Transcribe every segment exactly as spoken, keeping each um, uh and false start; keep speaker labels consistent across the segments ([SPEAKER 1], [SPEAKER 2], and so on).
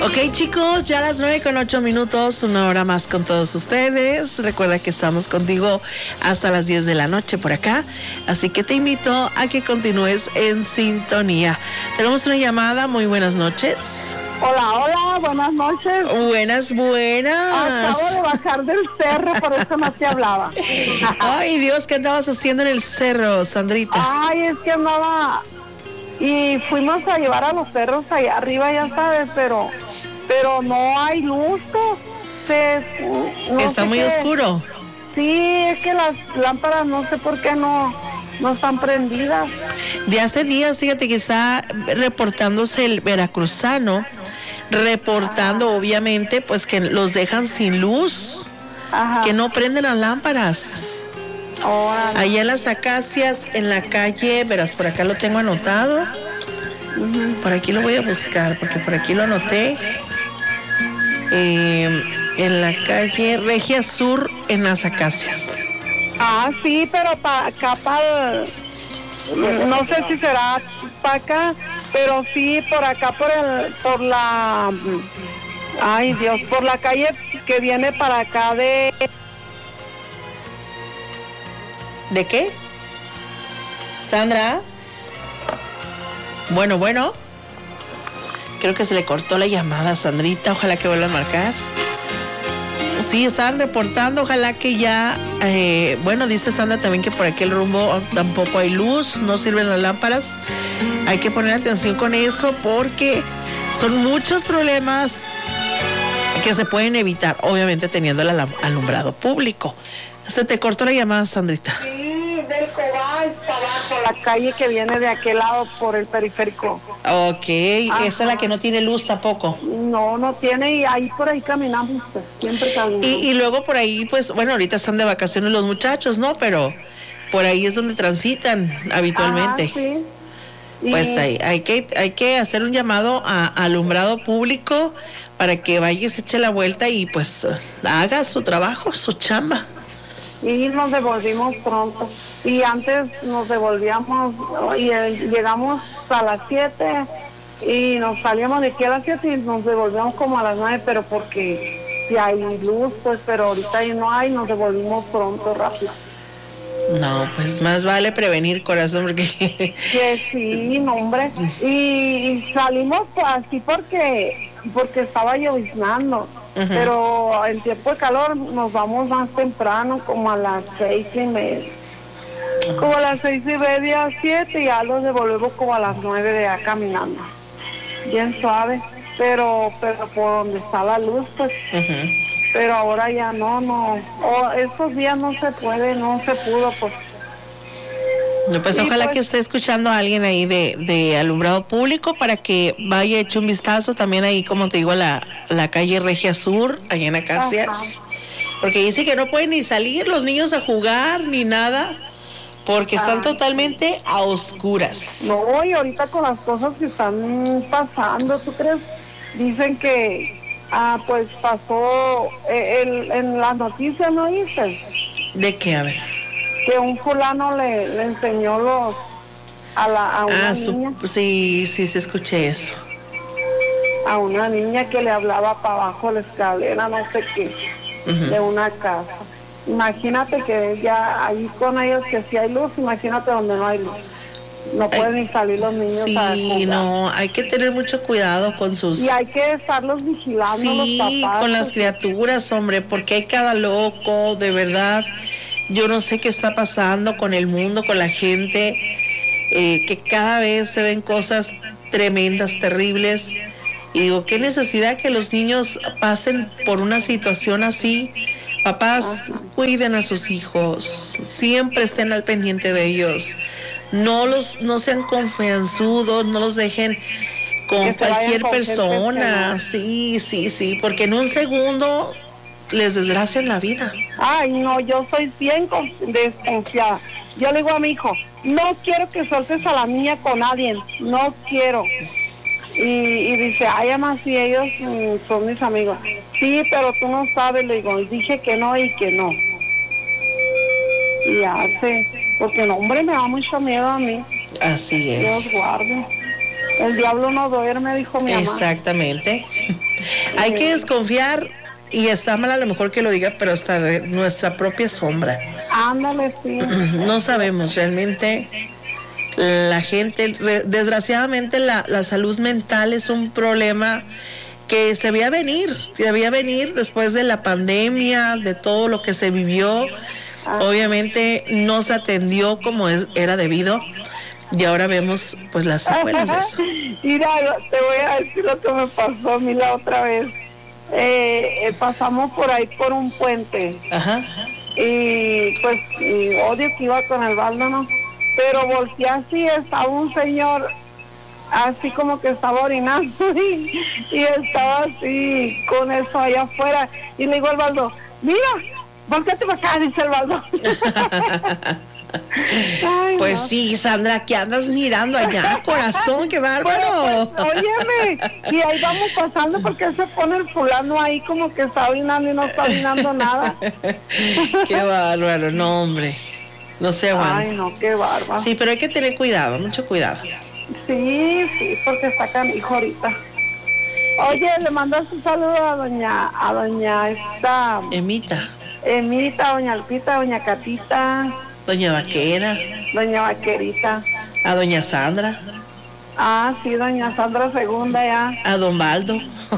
[SPEAKER 1] Ok, chicos, ya a las nueve con ocho minutos, una hora más con todos ustedes. Recuerda que estamos contigo hasta las diez de la noche por acá, así que te invito a que continúes en sintonía. Tenemos una llamada. Muy buenas noches.
[SPEAKER 2] Hola, hola, buenas noches.
[SPEAKER 1] Buenas, buenas.
[SPEAKER 2] Acabo de bajar del cerro, por eso no te hablaba.
[SPEAKER 1] Ay, Dios, ¿qué andabas haciendo en el cerro, Sandrita?
[SPEAKER 2] Ay, es que andaba... Y fuimos a llevar a los perros allá arriba, ya sabes, pero... Pero no hay luz, se, no
[SPEAKER 1] Está
[SPEAKER 2] sé
[SPEAKER 1] muy
[SPEAKER 2] qué.
[SPEAKER 1] oscuro.
[SPEAKER 2] Sí, es que las lámparas no sé por qué no, no están prendidas.
[SPEAKER 1] De hace días, fíjate que está reportándose el veracruzano, reportando ah. obviamente pues que los dejan sin luz. Ajá. Que no prenden las lámparas. Oh, allá en las acacias, en la calle, verás, por acá lo tengo anotado. Uh-huh. Por aquí lo voy a buscar, porque por aquí lo anoté. Eh, en la calle Regia Sur, en las acacias.
[SPEAKER 2] Ah, sí, pero para acá, para no sé si será para acá, pero sí por acá, por el, por la, ay Dios, por la calle que viene para acá de...
[SPEAKER 1] ¿De qué? Sandra. Bueno, bueno. Creo que se le cortó la llamada a Sandrita. Ojalá que vuelva a marcar. Sí, estaban reportando. Ojalá que ya... Eh, bueno, dice Sandra también que por aquel rumbo tampoco hay luz. No sirven las lámparas. Hay que poner atención con eso porque son muchos problemas que se pueden evitar. Obviamente teniendo el alumbrado público. Se te cortó la llamada, Sandrita.
[SPEAKER 2] Sí, del Cobal para abajo, la calle que viene de aquel lado por el periférico.
[SPEAKER 1] Ok, ajá. Esa es la que no tiene luz tampoco.
[SPEAKER 2] No, no tiene, y ahí por ahí caminamos, pues, siempre caminamos.
[SPEAKER 1] Y, y luego por ahí, pues, bueno, ahorita están de vacaciones los muchachos, ¿no? Pero por ahí es donde transitan habitualmente.
[SPEAKER 2] Ajá, sí. Y...
[SPEAKER 1] Pues hay, hay, que, hay que hacer un llamado a, a alumbrado público para que vaya y se eche la vuelta y pues haga su trabajo, su chamba.
[SPEAKER 2] Y nos devolvimos pronto. Y antes nos devolvíamos, y llegamos a las siete y nos salíamos de aquí a las siete y nos devolvíamos como a las nueve, pero porque si hay luz, pues, pero ahorita ya no hay, nos devolvimos pronto, rápido.
[SPEAKER 1] No, pues más vale prevenir, corazón, porque...
[SPEAKER 2] Que sí, no, hombre. Y, y salimos así porque, porque estaba lloviznando. Uh-huh. Pero en tiempo de calor nos vamos más temprano, como a las seis y media. Uh-huh. Como a las seis y media, siete, y ya los devolvemos como a las nueve de allá caminando. Bien suave, pero, pero por donde está la luz, pues. Uh-huh. Pero ahora ya no, no. Oh, estos días no se puede, no se pudo, pues.
[SPEAKER 1] No, pues sí, ojalá pues, que esté escuchando a alguien ahí de, de alumbrado público para que vaya hecho un vistazo también ahí, como te digo, a la, la calle Regia Sur, allá en Acacias. Ajá. Porque dice que no pueden ni salir los niños a jugar ni nada, porque están ah, totalmente a oscuras.
[SPEAKER 2] No, y ahorita con las cosas que están pasando, ¿tú crees? Dicen que, ah, pues pasó eh, el, en las noticias, ¿no dices?
[SPEAKER 1] ¿De qué? A ver.
[SPEAKER 2] Que un fulano le, le enseñó los a la a una
[SPEAKER 1] ah,
[SPEAKER 2] niña.
[SPEAKER 1] Su, sí, sí, se escuché eso.
[SPEAKER 2] A una niña que le hablaba para abajo de la escalera, no sé qué, uh-huh. de una casa. Imagínate que ya ahí con ellos que sí hay luz, imagínate donde no hay luz. No pueden ni salir los niños
[SPEAKER 1] sí,
[SPEAKER 2] a jugar.
[SPEAKER 1] Sí, no, hay que tener mucho cuidado con sus...
[SPEAKER 2] Y hay que estarlos vigilando,
[SPEAKER 1] sí,
[SPEAKER 2] los papás.
[SPEAKER 1] Con las criaturas, hombre, porque hay cada loco, de verdad... Yo no sé qué está pasando con el mundo, con la gente, eh, que cada vez se ven cosas tremendas, terribles. Y digo, qué necesidad que los niños pasen por una situación así. Papás, Ajá. cuiden a sus hijos, siempre estén al pendiente de ellos. No los, no sean confianzudos, no los dejen con cualquier persona. Sí, sí, sí, porque en un segundo... les desgracian la vida.
[SPEAKER 2] Ay, no, yo soy bien desconfiada. Yo le digo a mi hijo, no quiero que sueltes a la niña con nadie, no quiero. Y, y dice, ay, además, si ellos mm, son mis amigos. Sí, pero tú no sabes, le digo, dije que no y que no. Y hace, porque el hombre me da mucho miedo a mí.
[SPEAKER 1] Así es.
[SPEAKER 2] Dios guarde. El diablo no duerme, dijo mi mamá.
[SPEAKER 1] Exactamente. Hay que desconfiar, y está mal a lo mejor que lo diga, pero hasta de nuestra propia sombra.
[SPEAKER 2] Ándale, sí.
[SPEAKER 1] No sabemos realmente. La gente, desgraciadamente la, la salud mental es un problema que se veía venir, se veía venir después de la pandemia, de todo lo que se vivió. Ah. Obviamente no se atendió como es, era debido, y ahora vemos pues las secuelas de eso.
[SPEAKER 2] Mira, te voy a decir lo que me pasó a mí la otra vez. Eh, eh, pasamos por ahí por un puente. Ajá. Y pues y odio que iba con el baldo, ¿no? Pero volteé así, estaba un señor así como que estaba orinando y, y estaba así con eso allá afuera, y le digo al baldo, mira, volteate para acá, dice el baldo. Ay,
[SPEAKER 1] pues
[SPEAKER 2] no.
[SPEAKER 1] Sí, Sandra, ¿qué andas mirando allá? Corazón, qué bárbaro.
[SPEAKER 2] Pues, óyeme, y ahí vamos pasando porque se pone el fulano ahí como que está orinando y no está orinando nada.
[SPEAKER 1] Qué bárbaro, no, hombre. No se aguanta.
[SPEAKER 2] Ay, no, qué bárbaro.
[SPEAKER 1] Sí, pero hay que tener cuidado, mucho cuidado.
[SPEAKER 2] Sí, sí, porque está canijo ahorita. Oye, le mandas un saludo a doña, a doña esta...
[SPEAKER 1] Emita.
[SPEAKER 2] Emita, doña Alpita, doña Catita.
[SPEAKER 1] Doña Vaquera.
[SPEAKER 2] Doña Vaquerita.
[SPEAKER 1] A doña Sandra.
[SPEAKER 2] Ah, sí, doña Sandra Segunda ya.
[SPEAKER 1] A don Baldo.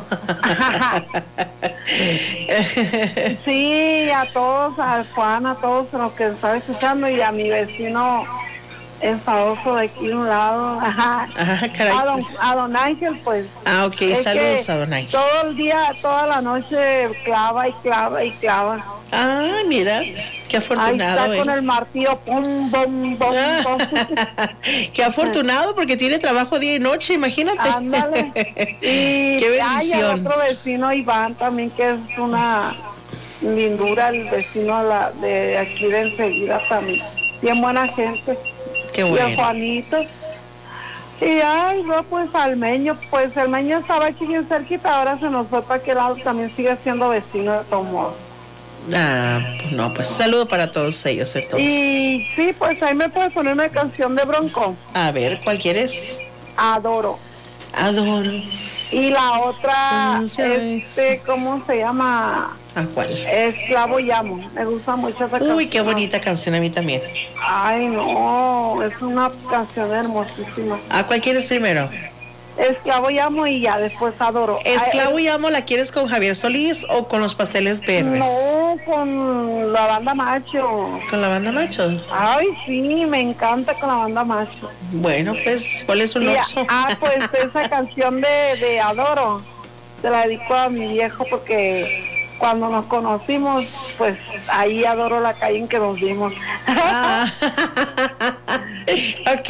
[SPEAKER 2] Sí, a todos, a Juan, a todos los que están escuchando, y a mi vecino enfadoso de aquí a un lado. Ajá. Ajá, caray. A don, a don Ángel, pues.
[SPEAKER 1] Ah, ok, es saludos a don Ángel.
[SPEAKER 2] Todo el día, toda la noche clava y clava y clava.
[SPEAKER 1] Ah, mira, qué afortunado.
[SPEAKER 2] Ahí está, eh. Con el martillo, pum, bum, bum, bum.
[SPEAKER 1] Qué afortunado, porque tiene trabajo día y noche, imagínate.
[SPEAKER 2] Ándale. Y
[SPEAKER 1] qué bendición.
[SPEAKER 2] Hay otro vecino, Iván, también, que es una lindura, el vecino de, la, de aquí de enseguida también. Bien buena gente.
[SPEAKER 1] Qué bueno.
[SPEAKER 2] Y el Juanito. Y ay, no, pues Almeño, pues el Meño estaba aquí bien cerquita, ahora se nos fue para aquel lado, también sigue siendo vecino de todos modos.
[SPEAKER 1] Ah, pues no, pues saludo para todos ellos entonces.
[SPEAKER 2] Y sí, pues ahí me puedes poner una canción de Bronco.
[SPEAKER 1] A ver, ¿cuál quieres?
[SPEAKER 2] Adoro.
[SPEAKER 1] Adoro.
[SPEAKER 2] Y la otra, este, ¿cómo se llama?
[SPEAKER 1] ¿A cuál?
[SPEAKER 2] Esclavo Llamo. Me gusta mucho esa canción.
[SPEAKER 1] Uy, qué bonita canción, a mí también.
[SPEAKER 2] Ay, no, es una canción hermosísima.
[SPEAKER 1] ¿A cuál quieres primero?
[SPEAKER 2] Esclavo Llamo y ya después Adoro.
[SPEAKER 1] Esclavo Llamo, ¿la quieres con Javier Solís o con los Pasteles Verdes?
[SPEAKER 2] No, con la Banda Macho.
[SPEAKER 1] ¿Con la Banda Macho?
[SPEAKER 2] Ay, sí, me encanta con la Banda Macho.
[SPEAKER 1] Bueno, pues, ¿cuál es su oxo?
[SPEAKER 2] Ah, pues esa canción de, de Adoro, se la dedico a mi viejo porque cuando nos conocimos, pues ahí adoro la calle en que nos vimos.
[SPEAKER 1] Ah, ok.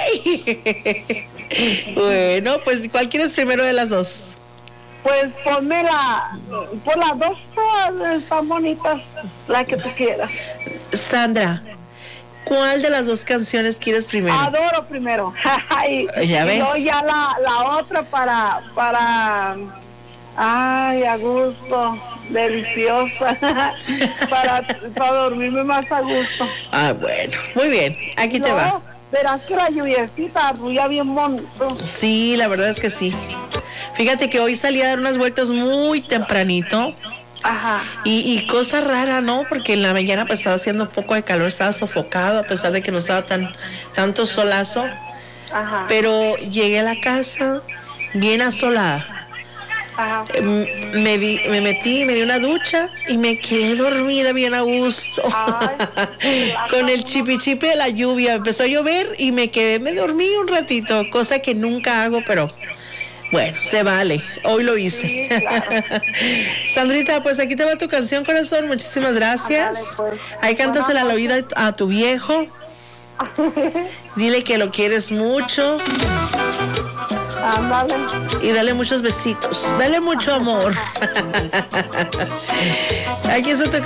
[SPEAKER 1] Bueno, pues ¿cuál quieres primero de las dos?
[SPEAKER 2] Pues ponme la, por las dos todas están bonitas, la que tú quieras.
[SPEAKER 1] Sandra, ¿cuál de las dos canciones quieres primero?
[SPEAKER 2] Adoro primero. y,
[SPEAKER 1] ¿Ya ves?
[SPEAKER 2] Y luego ya la, la otra para, para, ay, a gusto, deliciosa, para, para dormirme más a gusto.
[SPEAKER 1] Ah, bueno, muy bien, aquí te
[SPEAKER 2] no,
[SPEAKER 1] va.
[SPEAKER 2] Verás que la lluviecita arrulla bien bonito.
[SPEAKER 1] Sí, la verdad es que sí. Fíjate que hoy salí a dar unas vueltas muy tempranito.
[SPEAKER 2] Ajá.
[SPEAKER 1] Y, y cosa rara, ¿no? Porque en la mañana pues estaba haciendo un poco de calor, estaba sofocado, a pesar de que no estaba tan tanto solazo.
[SPEAKER 2] Ajá.
[SPEAKER 1] Pero llegué a la casa bien asolada.
[SPEAKER 2] Ajá.
[SPEAKER 1] Me, vi, me metí, me di una ducha y me quedé dormida bien a gusto. Ay, con el chipi chipi de la lluvia. Empezó a llover y me quedé, me dormí un ratito, cosa que nunca hago, pero bueno, se vale. Hoy lo hice.
[SPEAKER 2] Sí, claro.
[SPEAKER 1] Sandrita, pues aquí te va tu canción, corazón. Muchísimas gracias.
[SPEAKER 2] Ándale, pues.
[SPEAKER 1] Ahí cántasela al oído a tu viejo. Dile que lo quieres mucho.
[SPEAKER 2] Ándale.
[SPEAKER 1] Y dale muchos besitos. Dale mucho amor. Aquí está tu